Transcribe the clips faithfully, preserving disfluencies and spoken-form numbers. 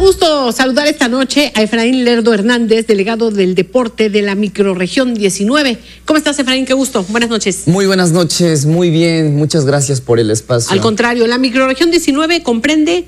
gusto saludar esta noche a Efraín Lerdo Hernández, delegado del deporte de la microrregión diecinueve. ¿Cómo estás, Efraín? Qué gusto. Buenas noches. Muy buenas noches, muy bien. Muchas gracias por el espacio. Al contrario, la microrregión diecinueve comprende...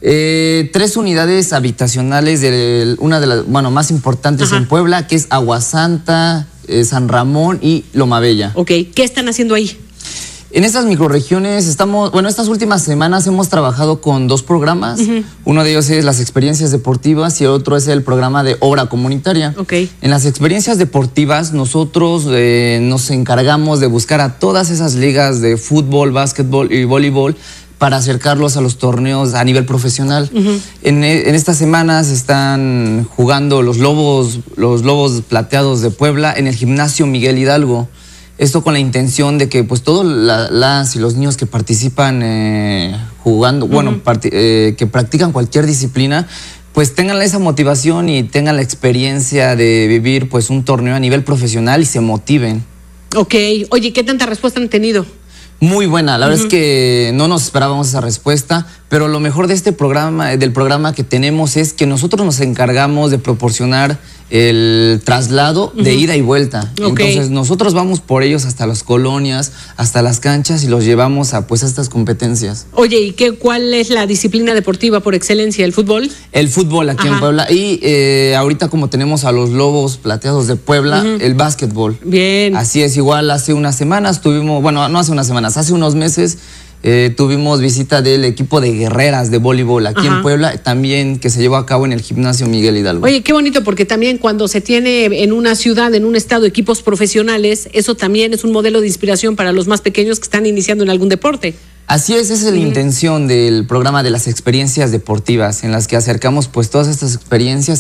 Eh, tres unidades habitacionales de una de las, bueno, más importantes Ajá. en Puebla, que es Aguasanta, eh, San Ramón y Loma Bella. Ok, ¿qué están haciendo ahí? En estas microrregiones estamos, bueno, estas últimas semanas hemos trabajado con dos programas. Uh-huh. Uno de ellos es las experiencias deportivas y el otro es el programa de obra comunitaria. Okay. En las experiencias deportivas nosotros eh, nos encargamos de buscar a todas esas ligas de fútbol, básquetbol y voleibol para acercarlos a los torneos a nivel profesional. Uh-huh. en, en estas semanas están jugando los Lobos, los Lobos Plateados de Puebla en el gimnasio Miguel Hidalgo. Esto con la intención de que pues todos la, las y los niños que participan eh, jugando, uh-huh. bueno, eh, que practican cualquier disciplina, pues tengan esa motivación y tengan la experiencia de vivir pues un torneo a nivel profesional y se motiven. Ok. Oye, ¿qué tanta respuesta han tenido? Muy buena, la uh-huh. verdad es que no nos esperábamos esa respuesta, pero lo mejor de este programa, del programa que tenemos es que nosotros nos encargamos de proporcionar el traslado uh-huh. de ida y vuelta. Okay. Entonces nosotros vamos por ellos hasta las colonias, hasta las canchas y los llevamos a pues a estas competencias. Oye, ¿y qué, cuál es la disciplina deportiva por excelencia? ¿El fútbol? El fútbol aquí Ajá. en Puebla. Y eh, ahorita como tenemos a los Lobos Plateados de Puebla, uh-huh. el básquetbol. Bien. Así es, igual hace unas semanas tuvimos, bueno, no hace unas semanas, hace unos meses Eh, tuvimos visita del equipo de guerreras de voleibol aquí Ajá. en Puebla, también que se llevó a cabo en el gimnasio Miguel Hidalgo. Oye, qué bonito, porque también cuando se tiene en una ciudad, en un estado, equipos profesionales, eso también es un modelo de inspiración para los más pequeños que están iniciando en algún deporte. Así es, esa es la uh-huh. intención del programa de las experiencias deportivas, en las que acercamos pues todas estas experiencias